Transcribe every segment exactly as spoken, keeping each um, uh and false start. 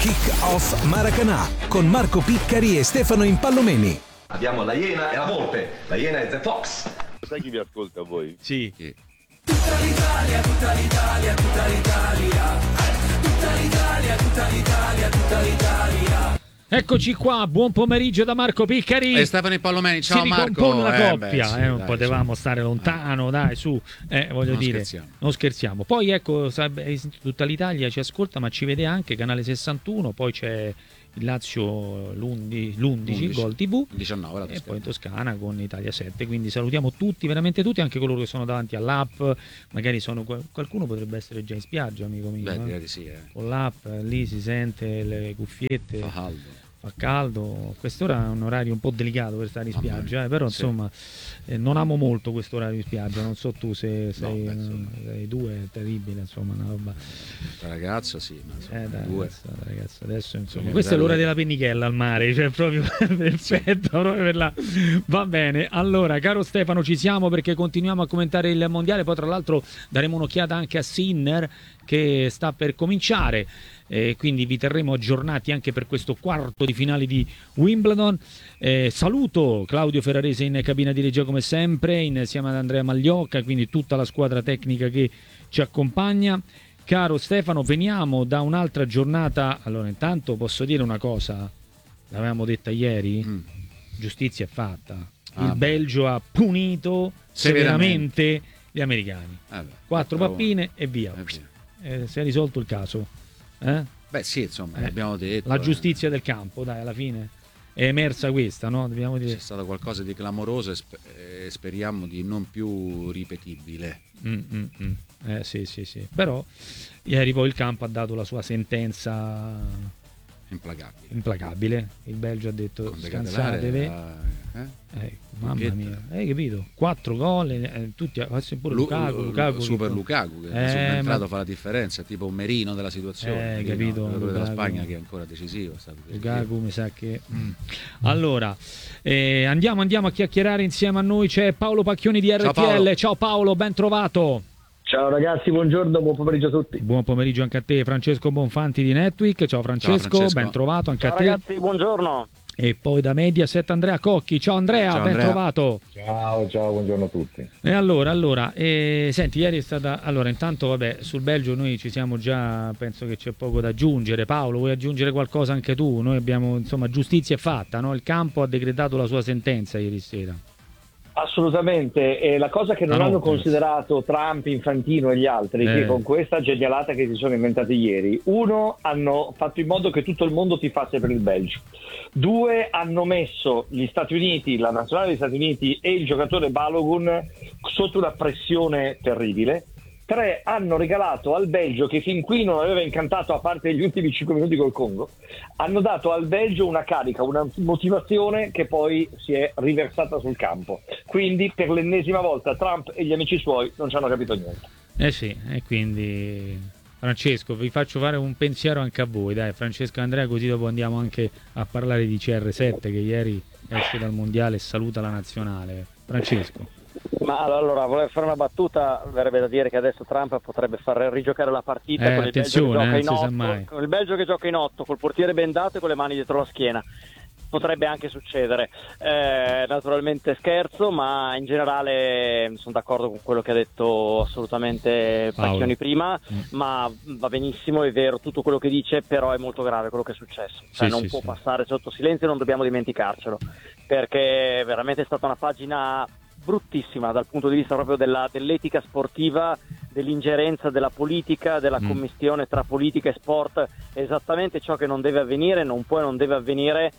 Kick-Off Maracanã con Marco Piccari e Stefano Impallomeni. Abbiamo la Iena e la Volpe. La Iena è The Fox. Sai chi vi ascolta a voi? Sì. Chi? Tutta l'Italia, tutta l'Italia, tutta l'Italia. Tutta l'Italia, tutta l'Italia, tutta l'Italia. Eccoci qua, buon pomeriggio da Marco Piccari e Stefano Impallomeni. Ciao si Marco. ricompone la eh, coppia, beh, sì, eh, non dai, potevamo sì. stare lontano, dai, su, eh, voglio non dire, scherziamo. non scherziamo. Poi ecco, tutta l'Italia ci ascolta, ma ci vede anche Canale sessantuno, poi c'è il Lazio l'undici, Gol tivù, diciannove, la e poi in Toscana con Italia sette, quindi salutiamo tutti, veramente tutti, anche coloro che sono davanti all'app, magari sono qualcuno potrebbe essere già in spiaggia, amico mio. Beh, eh? direi di sì, eh. Con l'app lì si sente le cuffiette. Fa caldo. Fa caldo, quest'ora è un orario un po' delicato per stare in spiaggia, eh, però sì. insomma eh, non amo molto questo orario in spiaggia, non so tu se sei, no, eh, sei due, è terribile, insomma, una roba. Da ragazzo sì, ma insomma, eh, da due. ragazza, da ragazza, adesso insomma, Sì, questa è l'ora bello. della pennichella al mare, cioè proprio perfetto, proprio per la... Va bene, allora caro Stefano, ci siamo perché continuiamo a commentare il mondiale, poi tra l'altro daremo un'occhiata anche a Sinner che sta per cominciare. Eh, quindi vi terremo aggiornati anche per questo quarto di finale di Wimbledon. Eh, saluto Claudio Ferrarese in cabina di regia come sempre, insieme ad Andrea Magliocca, quindi tutta la squadra tecnica che ci accompagna. Caro Stefano, veniamo da un'altra giornata. Allora, intanto posso dire una cosa, l'avevamo detta ieri, mm. giustizia è fatta. Ah, il beh. Belgio ha punito severamente, severamente gli americani. Ah, Quattro pappine e via. Eh, via. Eh, si è risolto il caso. Eh? Beh sì, insomma, eh, abbiamo detto la giustizia eh. del campo, dai, alla fine è emersa questa, no? Dobbiamo dire. C'è stato qualcosa di clamoroso e sper- eh, speriamo di non più ripetibile. Mm, mm, mm. Eh sì, sì, sì. Però ieri poi il campo ha dato la sua sentenza implacabile. Implacabile. Il Belgio ha detto scansatevi. Eh? Eh, mamma mia, hai capito? Quattro gol, eh, tutti, pure Lu- Lukaku, Lukaku Super che... Lukaku che eh, è subentrato ma... fa la differenza, tipo un Merino della situazione, eh, capito? No? Della Lukaku. Spagna che è ancora decisivo. Lukaku mi sa che mm. Allora eh, andiamo, andiamo a chiacchierare insieme a noi, c'è Paolo Pacchioni di R T L. Ciao Paolo, Ciao Paolo, ben trovato. Ciao ragazzi, buongiorno, buon pomeriggio a tutti. Buon pomeriggio anche a te, Francesco Bonfanti di Netweek. Ciao Francesco, Ciao Francesco. Ben trovato anche Ciao a te. Ragazzi, buongiorno. E poi da Mediaset Andrea Cocchi. Ciao Andrea, ciao ben Andrea. trovato. Ciao, ciao, buongiorno a tutti. E allora, allora eh, senti, ieri è stata... Allora, intanto, vabbè, sul Belgio noi ci siamo già, penso che c'è poco da aggiungere. Paolo, vuoi aggiungere qualcosa anche tu? Noi abbiamo, insomma, giustizia è fatta, no? Il campo ha decretato la sua sentenza ieri sera. Assolutamente, e la cosa che non ah, hanno no, considerato Trump, Infantino e gli altri, eh. che con questa genialata che si sono inventati ieri, uno, hanno fatto in modo che tutto il mondo tifasse per il Belgio, due, hanno messo gli Stati Uniti, la nazionale degli Stati Uniti e il giocatore Balogun sotto una pressione terribile, tre, hanno regalato al Belgio, che fin qui non aveva incantato a parte gli ultimi cinque minuti col Congo, hanno dato al Belgio una carica, una motivazione che poi si è riversata sul campo. Quindi per l'ennesima volta Trump e gli amici suoi non ci hanno capito niente. Eh sì, e quindi Francesco, vi faccio fare un pensiero anche a voi, dai, Francesco e Andrea, così dopo andiamo anche a parlare di C R sette che ieri esce dal mondiale e saluta la nazionale. Francesco. Ma allora, volevo fare una battuta, verrebbe da dire che adesso Trump potrebbe far rigiocare la partita eh, con, il Belgio che gioca eh, in otto, con il Belgio che gioca in otto, col portiere bendato e con le mani dietro la schiena. Potrebbe anche succedere, eh, naturalmente scherzo, ma in generale sono d'accordo con quello che ha detto assolutamente Pacchioni prima, mm. ma va benissimo, è vero tutto quello che dice, però è molto grave quello che è successo, cioè, sì, non sì, può sì. passare sotto silenzio, non dobbiamo dimenticarcelo, perché veramente è stata una pagina bruttissima dal punto di vista proprio della, dell'etica sportiva, dell'ingerenza della politica, della mm. commistione tra politica e sport, è esattamente ciò che non deve avvenire, non può e non deve avvenire.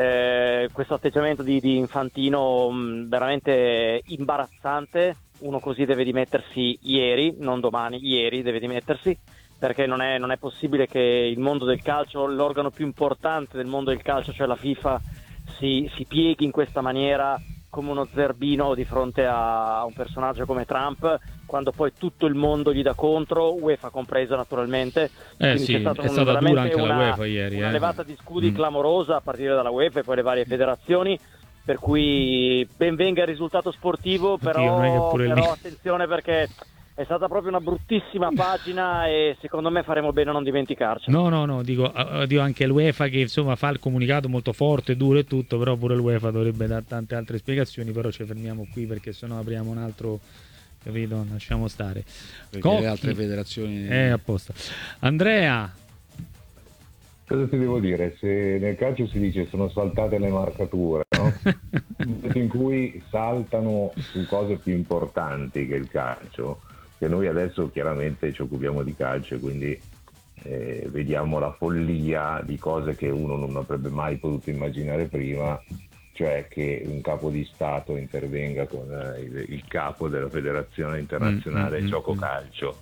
Eh, questo atteggiamento di, di Infantino mh, veramente imbarazzante, uno così deve dimettersi ieri, non domani, ieri deve dimettersi, perché non è, non è possibile che il mondo del calcio, l'organo più importante del mondo del calcio, cioè la FIFA, si, si pieghi in questa maniera come uno zerbino di fronte a un personaggio come Trump, quando poi tutto il mondo gli dà contro, UEFA compresa naturalmente. Eh sì, è stata, è stata dura anche una, la UEFA ieri. Una eh. levata di scudi mm. clamorosa a partire dalla UEFA e poi le varie federazioni, per cui ben venga il risultato sportivo, però, Oddio, però attenzione perché è stata proprio una bruttissima pagina e secondo me faremo bene a non dimenticarci. No, no, no, dico, dico anche l'UEFA che insomma fa il comunicato molto forte, duro e tutto, però pure l'UEFA dovrebbe dare tante altre spiegazioni, però ci fermiamo qui perché sennò apriamo un altro, capito? Lasciamo stare. Perché Cocchi, le altre federazioni... Eh, apposta. Andrea... Cosa ti devo dire? Se nel calcio si dice sono saltate le marcature, no? In cui saltano su cose più importanti che il calcio, che noi adesso chiaramente ci occupiamo di calcio e quindi eh, vediamo la follia di cose che uno non avrebbe mai potuto immaginare prima, cioè che un capo di Stato intervenga con eh, il, il capo della Federazione Internazionale mm, mm, Gioco mm. Calcio.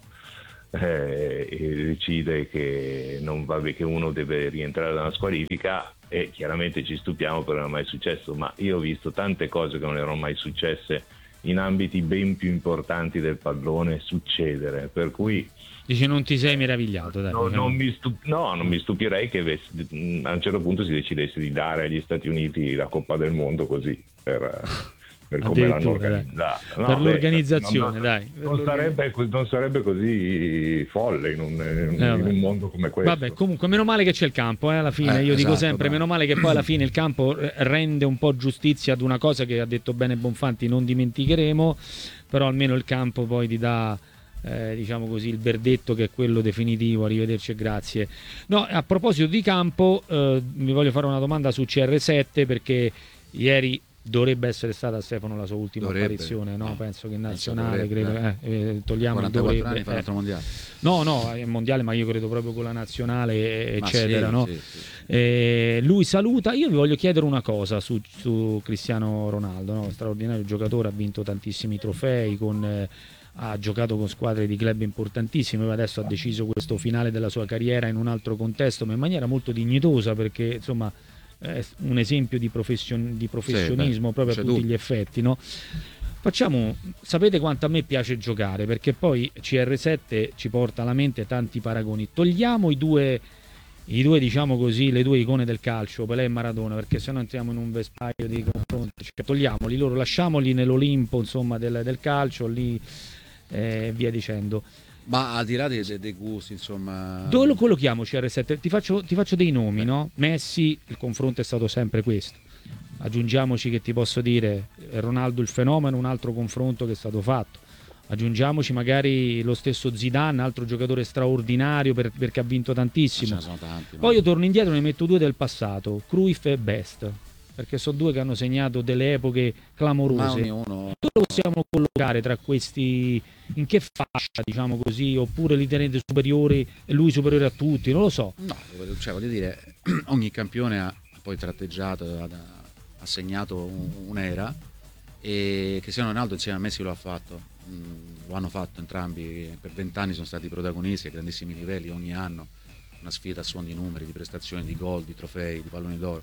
Eh, e decide che, non va, che uno deve rientrare da una squalifica e chiaramente ci stupiamo perché non è mai successo, ma io ho visto tante cose che non erano mai successe in ambiti ben più importanti del pallone succedere, per cui Dici non ti sei meravigliato, dai, no, diciamo. non mi stup- no, non mi stupirei che avessi- a un certo punto si decidesse di dare agli Stati Uniti la Coppa del Mondo così per, per come l'hanno Addirittura, dai. organizzata. No, Per beh, l'organizzazione, non- dai. Non sarebbe, non sarebbe così folle in un, in Eh, un vabbè. mondo come questo. Vabbè, comunque meno male che c'è il campo, eh, alla fine Eh, io dico esatto, sempre, bravo. meno male che poi alla fine il campo eh, rende un po' giustizia ad una cosa che ha detto bene Bonfanti, non dimenticheremo, però almeno il campo poi ti dà eh, diciamo così il verdetto che è quello definitivo. Arrivederci e grazie. No, a proposito di campo, eh, mi voglio fare una domanda su C R sette perché ieri dovrebbe essere stata, Stefano, la sua ultima Dovrebbe. apparizione, no? Penso che in Penso nazionale, dovrebbe, credo, eh, eh, togliamo il quarantaquattro dovrebbe, anni fa eh. l'altro mondiale. No, no, è mondiale, ma io credo proprio con la nazionale, Ma eccetera. sì, no? sì, sì. Eh, lui saluta. Io vi voglio chiedere una cosa su, su Cristiano Ronaldo, no? Straordinario giocatore, ha vinto tantissimi trofei, con, eh, ha giocato con squadre di club importantissime, adesso ha deciso questo finale della sua carriera in un altro contesto, ma in maniera molto dignitosa, perché insomma è un esempio di, profession- di professionismo beh, proprio a c'è tutti dubbio. gli effetti, no? Facciamo, sapete quanto a me piace giocare, perché poi C R sette ci porta alla mente tanti paragoni. Togliamo i due, i due diciamo così, le due icone del calcio, Pelé e Maradona, perché se no entriamo in un vespaio di confronti. Cioè, togliamoli loro, lasciamoli nell'Olimpo, insomma, del, del calcio, lì e via dicendo. Ma al di là dei, dei- dei gusti, insomma... Dove lo collochiamo C R sette? Ti faccio, ti faccio dei nomi, no? Messi, il confronto è stato sempre questo. Aggiungiamoci, che ti posso dire, Ronaldo il fenomeno, un altro confronto che è stato fatto. Aggiungiamoci magari lo stesso Zidane, altro giocatore straordinario per- perché ha vinto Ma ce tantissimo. ne sono tanti. Poi io torno indietro e ne metto due del passato, Cruyff e Best, perché sono due che hanno segnato delle epoche ma clamorose. ognuno... Dove lo possiamo collocare tra questi? In che fascia, diciamo così? Oppure li tenete superiori e lui superiore a tutti? Non lo so. No, cioè voglio dire, ogni campione ha poi tratteggiato, ha, ha segnato un- un'era, e Cristiano Ronaldo insieme a Messi lo ha fatto, mm, lo hanno fatto entrambi, per vent'anni sono stati protagonisti a grandissimi livelli ogni anno, una sfida a suon di numeri, di prestazioni, di gol, di trofei, di palloni d'oro.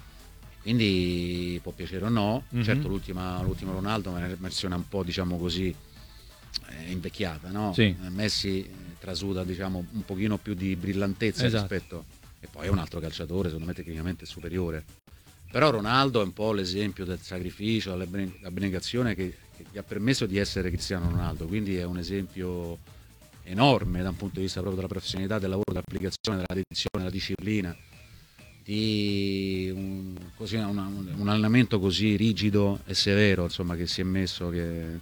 Quindi può piacere o no, Mhm. certo l'ultima, l'ultimo Ronaldo è una versione un po', diciamo così, eh, invecchiata, no? Sì. Eh, Messi eh, trasuda, diciamo, un pochino più di brillantezza Esatto. rispetto, e poi è un altro calciatore, secondo me tecnicamente superiore. Però Ronaldo è un po' l'esempio del sacrificio, dell'abnegazione che, che gli ha permesso di essere Cristiano Ronaldo, quindi è un esempio enorme da un punto di vista proprio della professionalità, del lavoro, dell'applicazione, della dedizione, della disciplina, di un, così, una- un- un allenamento così rigido e severo, insomma, che si è messo, che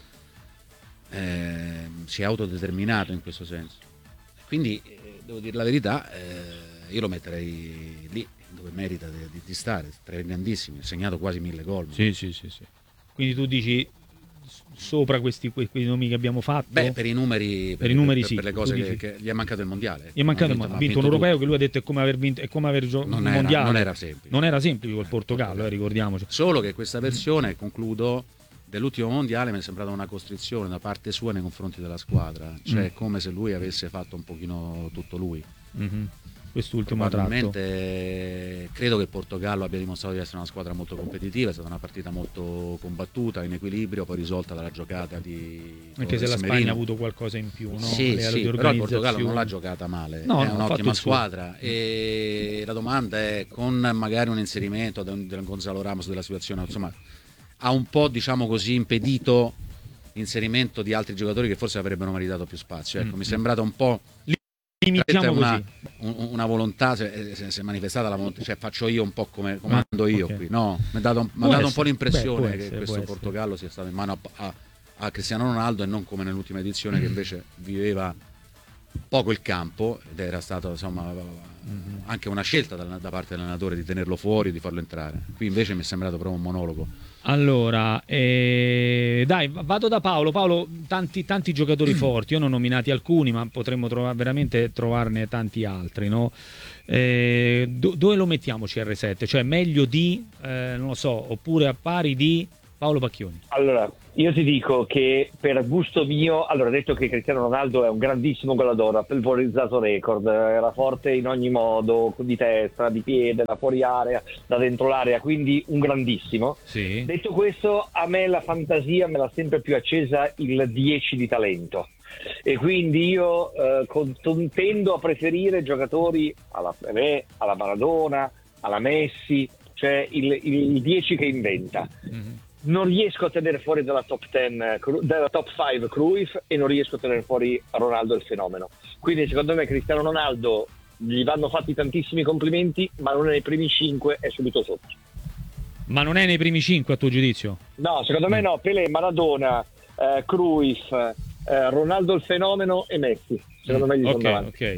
eh, si è autodeterminato in questo senso. Quindi eh, devo dire la verità, eh, io lo metterei lì dove merita di, di- di stare, tra i grandissimi, ha segnato quasi mille gol. Sì, sì, sì, sì. Quindi tu dici s- sopra questi, que- quei nomi che abbiamo fatto? Beh, per i numeri, Per i numeri per, sì, per le tu cose che, dici. che gli è mancato il mondiale. Gli è mancato, Non ma ha ha vinto un europeo tutto. che lui ha detto è come aver vinto, è come aver giocato Non un era- mondiale. non era semplice. Non era semplice col Portogallo, eh, ricordiamoci. Solo che questa versione, concludo, dell'ultimo mondiale mi è sembrata una costrizione da parte sua nei confronti della squadra, cioè Mm. come se lui avesse fatto un pochino tutto lui. Mhm. Quest'ultimo tratto. Probabilmente credo che il Portogallo abbia dimostrato di essere una squadra molto competitiva, è stata una partita molto combattuta, in equilibrio, poi risolta dalla giocata di Anche se la Torres Spagna Merino. ha avuto qualcosa in più, no? A Sì, livello sì, di però il Portogallo non organizzazione. l'ha giocata male, No, è no, ha fatto un'ottima il suo. squadra, e la domanda è, con magari un inserimento del del Gonzalo Ramos della situazione, insomma, ha un po', diciamo così, impedito inserimento di altri giocatori che forse avrebbero meritato più spazio. Ecco, Mm. mi è sembrato un po'... Limitiamo una, così. un- una volontà, se, se- se è manifestata la volontà, cioè faccio io un po' come comando io ok. qui, no? Mi ha dato, mi ha Può dato un essere. po' l'impressione Beh, può che essere, questo può essere. Portogallo sia stato in mano a, a- a Cristiano Ronaldo e non come nell'ultima edizione che invece viveva poco il campo, ed era stato insomma anche una scelta da, da parte dell'allenatore di tenerlo fuori, di farlo entrare. Qui invece mi è sembrato proprio un monologo. Allora, eh, dai, vado da Paolo. Paolo, tanti, tanti giocatori forti, io ne ho nominati alcuni, ma potremmo trovare, veramente trovarne tanti altri, no? Eh, do- dove lo mettiamo C R sette? Cioè meglio di, eh, non lo so, oppure a pari di Paolo Pacchioni? Allora, io ti dico che per gusto mio, allora detto che Cristiano Ronaldo è un grandissimo goleador, ha polverizzato record, era forte in ogni modo, di testa, di piede, da fuori area, da dentro l'area, quindi un grandissimo. Sì. Detto questo, a me la fantasia me l'ha sempre più accesa il dieci di talento. E quindi io eh, con- tendo a preferire giocatori alla Pelé, alla Maradona, alla Messi, cioè il, il dieci che inventa. Non riesco a tenere fuori dalla top dieci, dalla top cinque Cruyff, e non riesco a tenere fuori Ronaldo il fenomeno. Quindi secondo me Cristiano Ronaldo gli vanno fatti tantissimi complimenti, ma non è nei primi cinque, è subito sotto. Ma non è nei primi cinque a tuo giudizio? No, secondo me no, Pelé, Maradona, eh, Cruyff, eh, Ronaldo il fenomeno e Messi. Secondo me gli sono Ok, davanti. ok.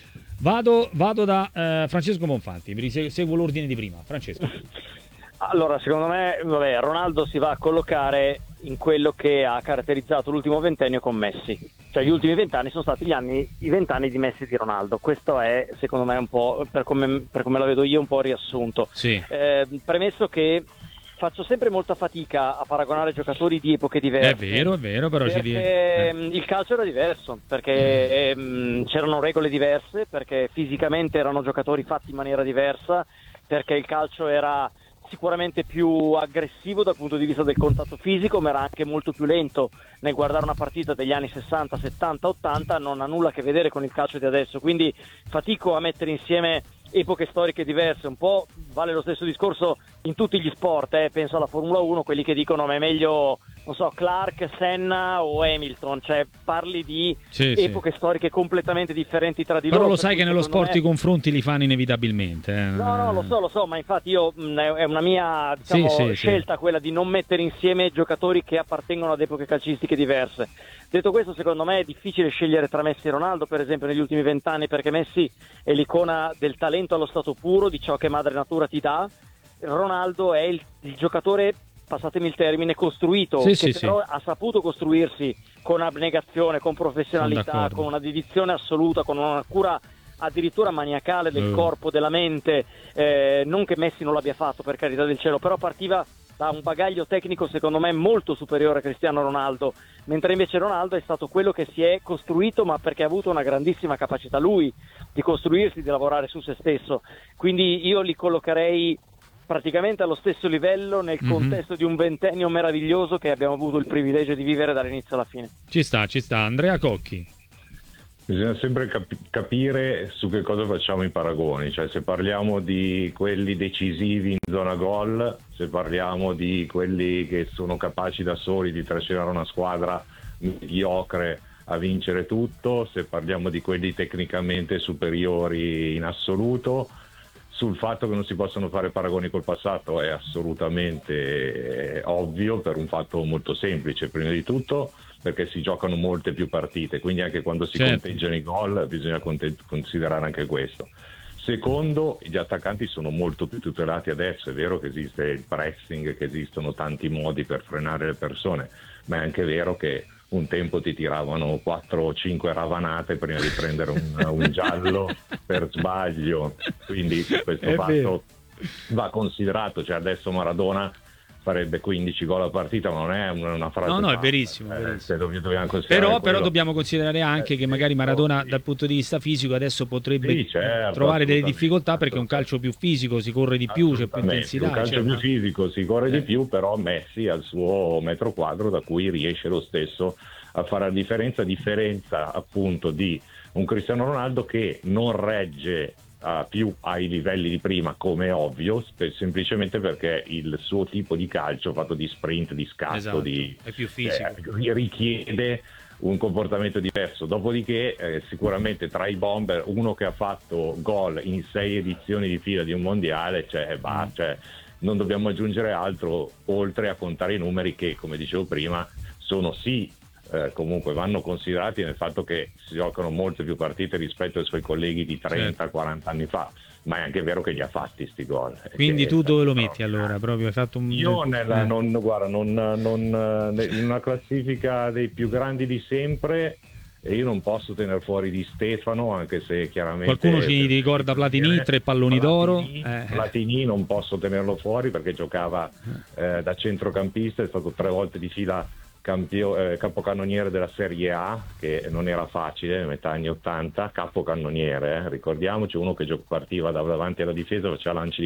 Vado, vado da eh, Francesco Bonfanti, mi rise- seguo l'ordine di prima. Francesco. Allora, secondo me, vabbè, Ronaldo si va a collocare in quello che ha caratterizzato l'ultimo ventennio con Messi. Cioè gli ultimi vent'anni sono stati gli anni, i vent'anni di Messi e di Ronaldo. Questo è, secondo me, un po', per come, per come la vedo io, un po' riassunto. Sì. Eh, premesso che faccio sempre molta fatica a paragonare giocatori di epoche diverse. È vero, è vero, però ci Perché di- eh. ehm, il calcio era diverso, perché ehm, c'erano regole diverse, perché fisicamente erano giocatori fatti in maniera diversa, perché il calcio era sicuramente più aggressivo dal punto di vista del contatto fisico, ma era anche molto più lento. Nel guardare una partita degli anni sessanta, settanta, ottanta non ha nulla a che vedere con il calcio di adesso, quindi fatico a mettere insieme epoche storiche diverse. Un po' vale lo stesso discorso in tutti gli sport, eh. Penso alla Formula uno, quelli che dicono ma è meglio, non so, Clark, Senna o Hamilton, cioè parli di Sì, sì. epoche storiche completamente differenti tra di Però loro. lo per sai cui che nello secondo sport me- i confronti li fanno inevitabilmente. eh. No, no, lo so, lo so, ma infatti io mh, è una mia diciamo, Sì, sì, sì. scelta quella di non mettere insieme giocatori che appartengono ad epoche calcistiche diverse. Detto questo, secondo me è difficile scegliere tra Messi e Ronaldo, per esempio, negli ultimi vent'anni, perché Messi è l'icona del talento allo stato puro, di ciò che madre natura ti dà. Ronaldo è il, il giocatore, passatemi il termine, costruito, Sì, che sì, però sì. ha saputo costruirsi con abnegazione, con Sono professionalità, d'accordo. con una dedizione assoluta, con una cura addirittura maniacale del Eh. corpo, della mente. Eh, non che Messi non l'abbia fatto, per carità del cielo, però partiva da un bagaglio tecnico secondo me molto superiore a Cristiano Ronaldo, mentre invece Ronaldo è stato quello che si è costruito, ma perché ha avuto una grandissima capacità lui di costruirsi, di lavorare su se stesso. Quindi io li collocherei praticamente allo stesso livello nel Mhm. contesto di un ventennio meraviglioso che abbiamo avuto il privilegio di vivere dall'inizio alla fine. Ci sta, ci sta. Andrea Cocchi. Bisogna sempre capi- capire su che cosa facciamo i paragoni, cioè se parliamo di quelli decisivi in zona gol, se parliamo di quelli che sono capaci da soli di trascinare una squadra mediocre a vincere tutto, se parliamo di quelli tecnicamente superiori in assoluto. Sul fatto che non si possono fare paragoni col passato è assolutamente eh, ovvio, per un fatto molto semplice. Prima di tutto perché si giocano molte più partite, quindi anche quando si Certo. conteggiano i gol bisogna conte- considerare anche questo. Secondo, gli attaccanti sono molto più tutelati adesso. È vero che esiste il pressing, che esistono tanti modi per frenare le persone, ma è anche vero che un tempo ti tiravano quattro o cinque ravanate prima di prendere un, un giallo per sbaglio, quindi questo È fatto vero. va considerato. Cioè adesso Maradona farebbe quindici gol a partita, ma non è una, una frase No, no, è fatta. verissimo, Eh, verissimo. se dobbiamo- dobbiamo considerare Però, però quello- dobbiamo considerare anche Eh, che magari sì, Maradona sì. dal punto di vista fisico adesso potrebbe Sì, certo, trovare delle assolutamente, difficoltà perché è un calcio più fisico, si corre di più, c'è più Assolutamente. intensità. Un calcio c'è più una- fisico, si corre Eh. di più, però Messi ha il suo metro quadro da cui riesce lo stesso a fare la differenza, a differenza appunto di un Cristiano Ronaldo che non regge uh, più ai livelli di prima, come è ovvio, sp- semplicemente perché il suo tipo di calcio fatto di sprint, di scatto, Esatto, di, è più fisico. eh, richiede un comportamento diverso. Dopodiché eh, sicuramente tra i bomber uno che ha fatto gol in sei edizioni di fila di un mondiale, cioè, bah, cioè non dobbiamo aggiungere altro oltre a contare i numeri che, come dicevo prima, sono sì eh, comunque vanno considerati nel fatto che si giocano molte più partite rispetto ai suoi colleghi di trenta quaranta anni fa, ma è anche vero che li ha fatti sti gol. Quindi Che- tu dove lo metti allora? Proprio hai fatto un... io nella, eh. non, guarda, non, non, in una classifica dei più grandi di sempre, e io non posso tenere fuori Di Stefano, anche se chiaramente Qualcuno ci ricorda Platini, tre palloni d'oro. Platini, Eh. Platini non posso tenerlo fuori perché giocava eh, da centrocampista, è stato tre volte di fila campio- eh, capocannoniere della Serie A, che non era facile, metà anni ottanta, capocannoniere, eh, ricordiamoci, uno che gio- partiva da davanti alla difesa, faceva lanci